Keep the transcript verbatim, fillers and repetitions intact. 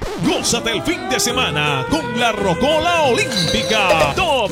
Gózate el fin de semana con la Rocola Olímpica. Todo